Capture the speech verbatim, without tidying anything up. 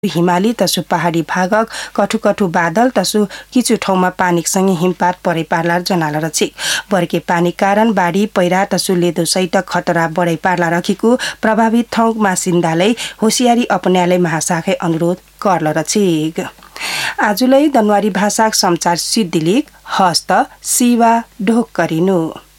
हिमाली तसु पहाडी भागक कठु कठु बादल तसु किचु ठाउँमा पानीसँगै हिमपात परे पार्ला जनाला रछि बर्के पानी कारण बाढी पैरा तसु लेदो सहित खतरा बढै पार्ला रखेको प्रभावित ठाउँ मासिन्दाले होसियारी अपनाले महाशाखे अनुरोध गर्ल रछि। आजुलै दनवारी भाषा समाचार सिद्धिलिक हस्त सिवा ढोक गरिनु।